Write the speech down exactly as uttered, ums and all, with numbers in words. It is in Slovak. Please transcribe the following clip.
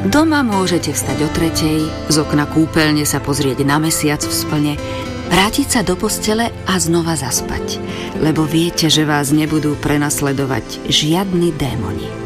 Doma môžete vstať o tretej, z okna kúpeľne sa pozrieť na mesiac v splne, vrátiť sa do postele a znova zaspať, lebo viete, že vás nebudú prenasledovať žiadni démoni.